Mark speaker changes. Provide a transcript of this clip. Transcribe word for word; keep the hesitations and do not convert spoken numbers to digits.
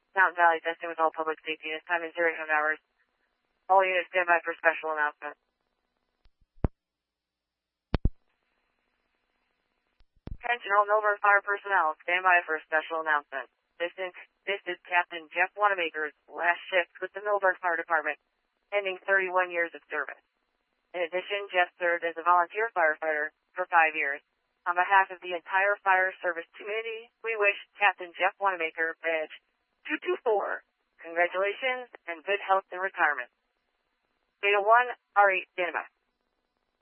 Speaker 1: Mountain Valley testing with all public safety. This time is zero hours. All units stand by for special announcement. Attention all Millburn Fire personnel, stand by for a special announcement. This is, this is Captain Jeff Wanamaker's last shift with the Millburn Fire Department, ending thirty-one years of service. In addition, Jeff served as a volunteer firefighter for five years. On behalf of the entire fire service community, we wish Captain Jeff Wanamaker, badge two two four, congratulations and good health in retirement. Beta one, R eight, stand by.